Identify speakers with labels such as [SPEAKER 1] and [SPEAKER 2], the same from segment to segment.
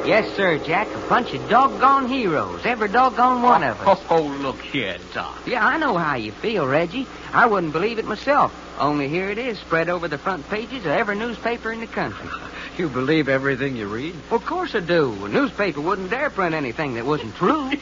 [SPEAKER 1] Yes, sir, Jack. A bunch of doggone heroes. Every doggone one of us.
[SPEAKER 2] Oh, look here, Doc.
[SPEAKER 1] Yeah, I know how you feel, Reggie. I wouldn't believe it myself. Only here it is, spread over the front pages of every newspaper in the country.
[SPEAKER 3] You believe everything you read?
[SPEAKER 1] Well, of course I do. A newspaper wouldn't dare print anything that wasn't true.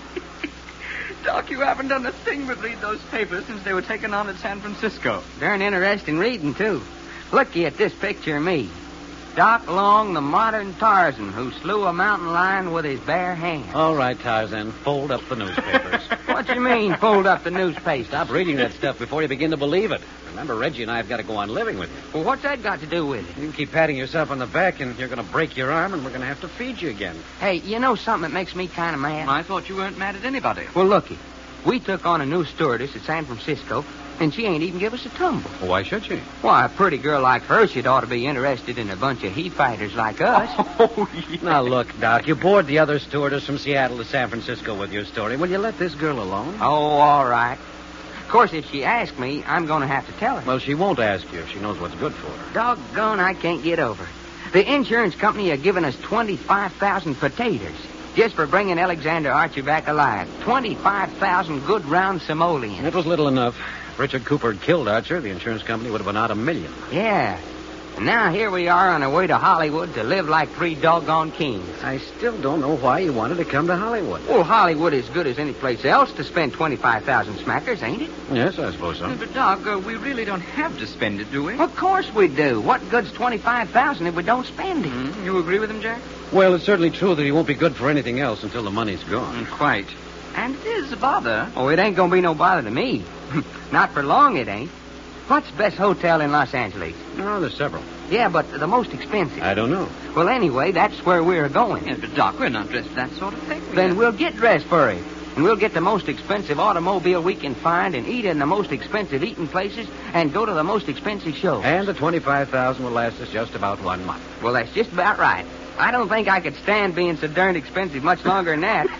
[SPEAKER 2] Doc, you haven't done a thing but read those papers since they were taken on at San Francisco.
[SPEAKER 1] Darn interesting reading, too. Looky at this picture of me. Doc Long, the modern Tarzan, who slew a mountain lion with his bare hands.
[SPEAKER 3] All right, Tarzan, fold up the newspapers.
[SPEAKER 1] What you mean, fold up the newspaper?
[SPEAKER 3] Stop reading that stuff before you begin to believe it. Remember, Reggie and I have got to go on living with you.
[SPEAKER 1] Well, what's that got to do with it?
[SPEAKER 3] You keep patting yourself on the back, and you're going to break your arm, and we're going to have to feed you again.
[SPEAKER 1] Hey, you know something that makes me kind of mad?
[SPEAKER 2] I thought you weren't mad at anybody.
[SPEAKER 1] Well, looky. We took on a new stewardess at San Francisco, and she ain't even give us a tumble.
[SPEAKER 3] Well, why should she?
[SPEAKER 1] Why, a pretty girl like her should ought to be interested in a bunch of he-fighters like us.
[SPEAKER 2] Oh, yeah.
[SPEAKER 3] Now, look, Doc, you bored the other stewardess from Seattle to San Francisco with your story. Will you let this girl alone?
[SPEAKER 1] Oh, all right. Of course, if she asks me, I'm going to have to tell her.
[SPEAKER 3] Well, she won't ask you if she knows what's good for her.
[SPEAKER 1] Doggone, I can't get over it. The insurance company are giving us 25,000 potatoes just for bringing Alexander Archer back alive. 25,000 good round simoleons.
[SPEAKER 3] It was little enough. If Richard Cooper had killed Archer, the insurance company would have been out $1 million.
[SPEAKER 1] Yeah. And now here we are on our way to Hollywood to live like three doggone kings.
[SPEAKER 3] I still don't know why you wanted to come to Hollywood.
[SPEAKER 1] Well, Hollywood is good as any place else to spend 25,000 smackers, ain't it?
[SPEAKER 3] Yes, I suppose so.
[SPEAKER 2] But, Doc, we really don't have to spend it, do we?
[SPEAKER 1] Of course we do. What good's 25,000 if we don't spend it?
[SPEAKER 2] You agree with him, Jack?
[SPEAKER 3] Well, it's certainly true that he won't be good for anything else until the money's gone.
[SPEAKER 2] Quite. And it is a bother.
[SPEAKER 1] Oh, it ain't gonna be no bother to me. Not for long, it ain't. What's the best hotel in Los Angeles?
[SPEAKER 3] Oh, there's several.
[SPEAKER 1] Yeah, but the most expensive.
[SPEAKER 3] I don't know.
[SPEAKER 1] Well, anyway, that's where we're going.
[SPEAKER 2] Yeah, but, Doc, we're not dressed for that sort of thing.
[SPEAKER 1] Then we'll get dressed for it. And we'll get the most expensive automobile we can find and eat in the most expensive eating places and go to the most expensive shows.
[SPEAKER 3] And the 25,000 will last us just about 1 month.
[SPEAKER 1] Well, that's just about right. I don't think I could stand being so darned expensive much longer than that.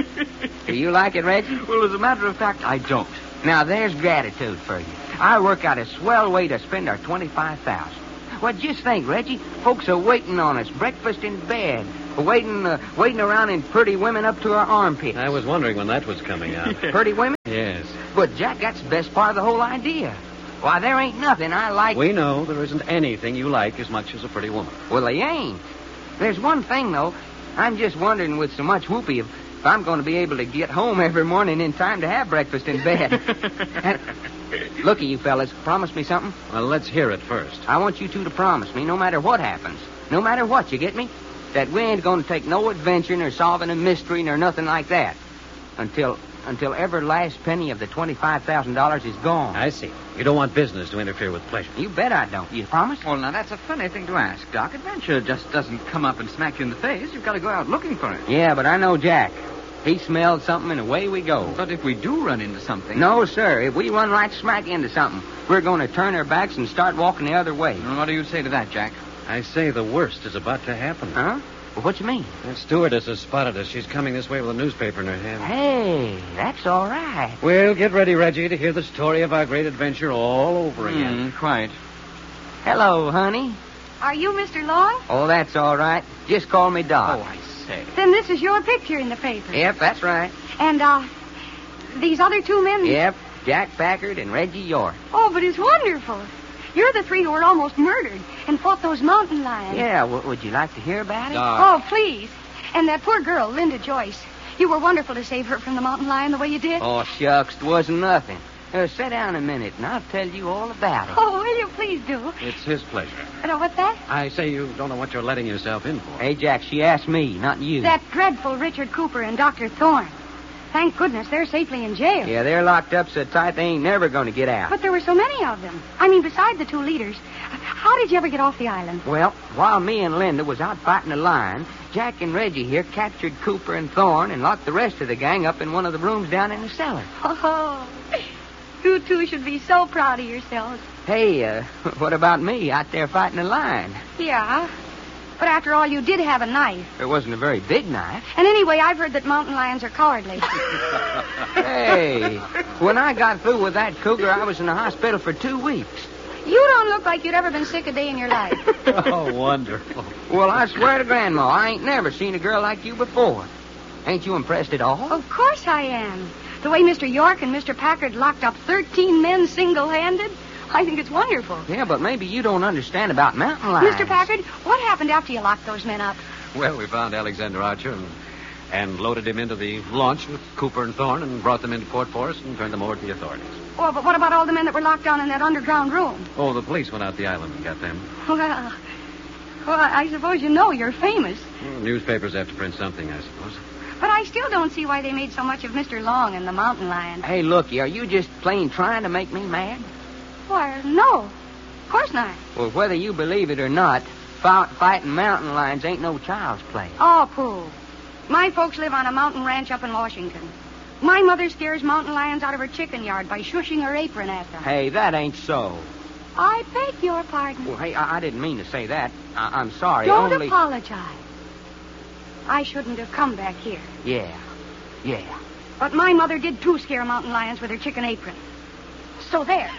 [SPEAKER 1] Do you like it, Reggie?
[SPEAKER 2] Well, as a matter of fact, I don't.
[SPEAKER 1] Now, there's gratitude for you. I work out a swell way to spend our 25,000. Well, just think, Reggie. Folks are waiting on us, breakfast in bed, waiting around in pretty women up to our armpits.
[SPEAKER 3] I was wondering when that was coming out.
[SPEAKER 1] Pretty women?
[SPEAKER 3] Yes.
[SPEAKER 1] But, Jack, that's the best part of the whole idea. Why, there ain't nothing I like...
[SPEAKER 3] We know there isn't anything you like as much as a pretty woman.
[SPEAKER 1] Well, they ain't. There's one thing, though. I'm just wondering with so much whoopee if I'm going to be able to get home every morning in time to have breakfast in bed. And, looky, you fellas, promise me something.
[SPEAKER 3] Well, let's hear it first.
[SPEAKER 1] I want you two to promise me, no matter what happens, no matter what, you get me, that we ain't going to take no adventure nor solving a mystery nor nothing like that until every last penny of the $25,000 is gone.
[SPEAKER 3] I see. You don't want business to interfere with pleasure.
[SPEAKER 1] You bet I don't. You promise?
[SPEAKER 2] Well, now, that's a funny thing to ask, Doc. Adventure just doesn't come up and smack you in the face. You've got to go out looking for it.
[SPEAKER 1] Yeah, but I know Jack. He smelled something and away we go.
[SPEAKER 2] But if we do run into something...
[SPEAKER 1] No, sir. If we run right smack into something, we're going to turn our backs and start walking the other way.
[SPEAKER 2] What do you say to that, Jack?
[SPEAKER 3] I say the worst is about to happen.
[SPEAKER 1] Huh? Well, what you mean?
[SPEAKER 3] That stewardess has spotted us. She's coming this way with a newspaper in her hand.
[SPEAKER 1] Hey, that's all right.
[SPEAKER 3] Well, get ready, Reggie, to hear the story of our great adventure all over again.
[SPEAKER 2] Quite.
[SPEAKER 1] Hello, honey.
[SPEAKER 4] Are you Mr. Long?
[SPEAKER 1] Oh, that's all right. Just call me Doc.
[SPEAKER 2] Oh, I say.
[SPEAKER 4] Then this is your picture in the paper.
[SPEAKER 1] Yep, that's right.
[SPEAKER 4] And, these other two men...
[SPEAKER 1] Yep, Jack Packard and Reggie York.
[SPEAKER 4] Oh, but it's wonderful. You're the three who were almost murdered and fought those mountain lions.
[SPEAKER 1] Yeah, would you like to hear about it?
[SPEAKER 4] Oh, please. And that poor girl, Linda Joyce. You were wonderful to save her from the mountain lion the way you did.
[SPEAKER 1] Oh, shucks, it wasn't nothing. Sit down a minute, and I'll tell you all about it.
[SPEAKER 4] Oh, will you please do?
[SPEAKER 3] It's his pleasure.
[SPEAKER 4] What's that?
[SPEAKER 3] I say you don't know what you're letting yourself in for.
[SPEAKER 1] Hey, Jack, she asked me, not you.
[SPEAKER 4] That dreadful Richard Cooper and Dr. Thorne. Thank goodness they're safely in jail.
[SPEAKER 1] Yeah, they're locked up so tight they ain't never going to get out.
[SPEAKER 4] But there were so many of them. I mean, besides the two leaders. How did you ever get off the island?
[SPEAKER 1] Well, while me and Linda was out fighting the lion, Jack and Reggie here captured Cooper and Thorne and locked the rest of the gang up in one of the rooms down in the cellar.
[SPEAKER 4] Oh, you two should be so proud of yourselves.
[SPEAKER 1] Hey, what about me out there fighting the lion?
[SPEAKER 4] Yeah. But after all, you did have a knife.
[SPEAKER 1] It wasn't a very big knife.
[SPEAKER 4] And anyway, I've heard that mountain lions are cowardly.
[SPEAKER 1] Hey, when I got through with that cougar, I was in the hospital for 2 weeks.
[SPEAKER 4] You don't look like you'd ever been sick a day in your life.
[SPEAKER 3] Oh, wonderful.
[SPEAKER 1] Well, I swear to Grandma, I ain't never seen a girl like you before. Ain't you impressed at all?
[SPEAKER 4] Of course I am. The way Mr. York and Mr. Packard locked up 13 men single-handed, I think it's wonderful.
[SPEAKER 1] Yeah, but maybe you don't understand about mountain lions.
[SPEAKER 4] Mr. Packard, what happened after you locked those men up?
[SPEAKER 3] Well, we found Alexander Archer and loaded him into the launch with Cooper and Thorne and brought them into Port Forest and turned them over to the authorities.
[SPEAKER 4] Oh, but what about all the men that were locked down in that underground room?
[SPEAKER 3] Oh, the police went out the island and got them.
[SPEAKER 4] Well, I suppose you know you're famous.
[SPEAKER 3] Well, newspapers have to print something, I suppose.
[SPEAKER 4] But I still don't see why they made so much of Mr. Long and the mountain lion.
[SPEAKER 1] Hey, looky, are you just plain trying to make me mad?
[SPEAKER 4] Why, no. Of course not.
[SPEAKER 1] Well, whether you believe it or not, fighting mountain lions ain't no child's play.
[SPEAKER 4] Oh, Pooh. My folks live on a mountain ranch up in Washington. My mother scares mountain lions out of her chicken yard by shushing her apron at them.
[SPEAKER 1] Hey, that ain't so.
[SPEAKER 4] I beg your pardon.
[SPEAKER 1] Well, hey, I didn't mean to say that. I'm sorry.
[SPEAKER 4] Don't
[SPEAKER 1] only...
[SPEAKER 4] apologize. I shouldn't have come back here.
[SPEAKER 1] Yeah.
[SPEAKER 4] But my mother did too scare mountain lions with her chicken apron. So there.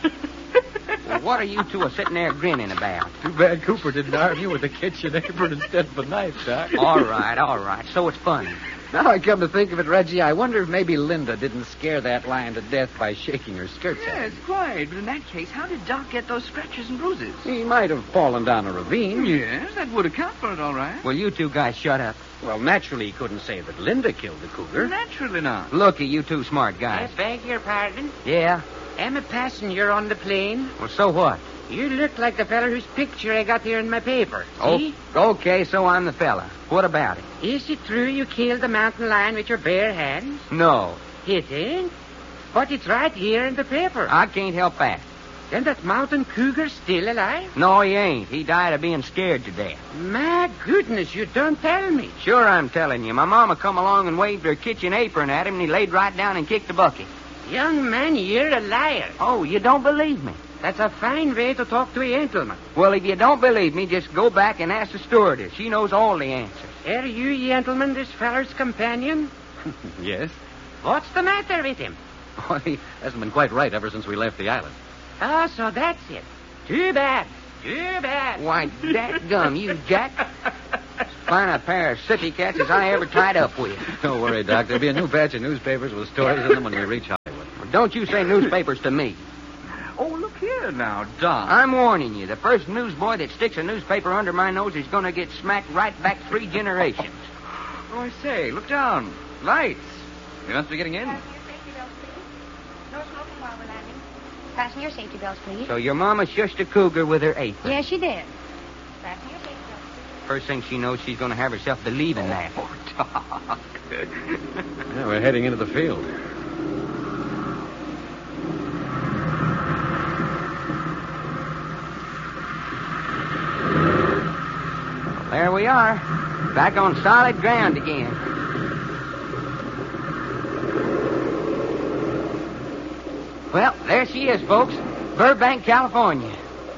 [SPEAKER 1] Well, what are you two sitting there grinning about?
[SPEAKER 3] Too bad Cooper didn't arm you with a kitchen apron instead of a knife, Doc.
[SPEAKER 1] All right. So it's funny.
[SPEAKER 3] Now I come to think of it, Reggie, I wonder if maybe Linda didn't scare that lion to death by shaking her skirts at him.
[SPEAKER 2] Yes, quite. But in that case, how did Doc get those scratches and bruises?
[SPEAKER 3] He might have fallen down a ravine.
[SPEAKER 2] Yes, that would account for it, all right.
[SPEAKER 1] Well, you two guys shut up.
[SPEAKER 3] Well, naturally, he couldn't say that Linda killed the cougar.
[SPEAKER 2] Naturally not.
[SPEAKER 1] Looky, you two smart guys.
[SPEAKER 5] beg your pardon?
[SPEAKER 1] Yeah?
[SPEAKER 5] I'm a passenger on the plane.
[SPEAKER 1] Well, so what?
[SPEAKER 5] You look like the fella whose picture I got here in my paper. See?
[SPEAKER 1] Oh, okay, so I'm the fella. What about it?
[SPEAKER 5] Is it true you killed the mountain lion with your bare hands?
[SPEAKER 1] No,
[SPEAKER 5] It ain't. But it's right here in the paper.
[SPEAKER 1] I can't help that.
[SPEAKER 5] Then that mountain cougar's still alive?
[SPEAKER 1] No, he ain't. He died of being scared to death.
[SPEAKER 5] My goodness, you don't tell me.
[SPEAKER 1] Sure, I'm telling you. My mama come along and waved her kitchen apron at him, and he laid right down and kicked the bucket.
[SPEAKER 5] Young man, you're a liar.
[SPEAKER 1] Oh, you don't believe me?
[SPEAKER 5] That's a fine way to talk to a gentleman.
[SPEAKER 1] Well, if you don't believe me, just go back and ask the stewardess. She knows all the answers.
[SPEAKER 5] Are you, gentleman, this feller's companion?
[SPEAKER 3] Yes?
[SPEAKER 5] What's the matter with him?
[SPEAKER 3] Oh, he hasn't been quite right ever since we left the island.
[SPEAKER 5] Oh, so that's it. Too bad.
[SPEAKER 1] Why, dadgum, you jack. As fine a pair of city cats as I ever tied up with.
[SPEAKER 3] Don't worry, Doc. There'll be a new batch of newspapers with stories in them when we reach Hollywood.
[SPEAKER 1] Well, don't you say newspapers to me.
[SPEAKER 2] Oh, look here now, Doc.
[SPEAKER 1] I'm warning you. The first newsboy that sticks a newspaper under my nose is going to get smacked right back 3 generations.
[SPEAKER 2] Oh, I say, look down. Lights. We must be getting in.
[SPEAKER 4] Fasten your safety belts, please. No smoking while we're landing. Fasten your safety belts, please.
[SPEAKER 1] So your mama shushed a cougar with her apron.
[SPEAKER 4] Yes, she did. Fasten your safety belts, please.
[SPEAKER 1] First thing she knows, she's going to have herself believing that.
[SPEAKER 2] Oh, Doc.
[SPEAKER 3] Yeah, we're heading into the field.
[SPEAKER 1] There we are. Back on solid ground again. Well, there she is, folks. Burbank, California.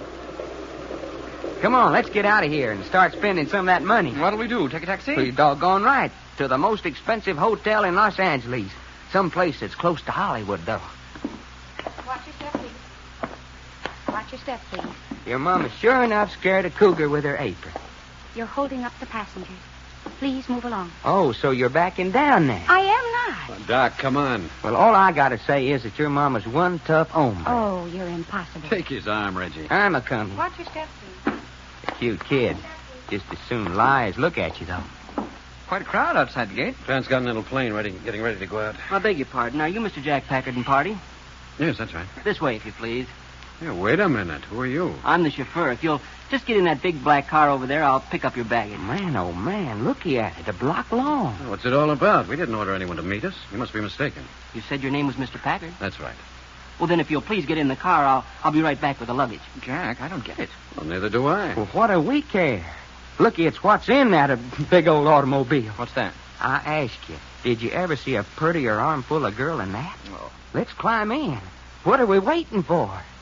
[SPEAKER 1] Come on, let's get out of here and start spending some of that money.
[SPEAKER 2] What'll we do? Take a taxi?
[SPEAKER 1] Well, you're doggone right. To the most expensive hotel in Los Angeles. Some place that's close to Hollywood, though.
[SPEAKER 4] Watch your step, please. Watch your step, please.
[SPEAKER 1] Your mama sure enough scared a cougar with her apron.
[SPEAKER 4] You're holding up the passengers. Please move along.
[SPEAKER 1] Oh, so you're backing down now.
[SPEAKER 4] I am not.
[SPEAKER 3] Doc, come on.
[SPEAKER 1] Well, all I gotta say is that your mama's one tough hombre.
[SPEAKER 4] Oh, you're impossible.
[SPEAKER 3] Take his arm, Reggie.
[SPEAKER 1] I'm a-coming.
[SPEAKER 4] Watch your step, please.
[SPEAKER 1] A cute kid. Just as soon lie as look at you, though.
[SPEAKER 2] Quite a crowd outside the gate.
[SPEAKER 3] Transcontinental plane getting ready to go out.
[SPEAKER 6] I beg your pardon. Are you Mr. Jack Packard and party?
[SPEAKER 3] Yes, that's right.
[SPEAKER 6] This way, if you please.
[SPEAKER 3] Hey, wait a minute. Who are you?
[SPEAKER 6] I'm the chauffeur. If you'll just get in that big black car over there, I'll pick up your baggage.
[SPEAKER 1] Man, oh, man, looky at it. A block long.
[SPEAKER 3] What's it all about? We didn't order anyone to meet us. You must be mistaken.
[SPEAKER 6] You said your name was Mr. Packard?
[SPEAKER 3] That's right.
[SPEAKER 6] Well, then, if you'll please get in the car, I'll be right back with the luggage.
[SPEAKER 2] Jack, I don't get it.
[SPEAKER 3] Well, neither do I.
[SPEAKER 1] Well, what do we care? Looky, it's what's in that big old automobile.
[SPEAKER 2] What's that?
[SPEAKER 1] I ask you, did you ever see a prettier armful of girl than that?
[SPEAKER 2] Oh.
[SPEAKER 1] Let's climb in. What are we waiting for?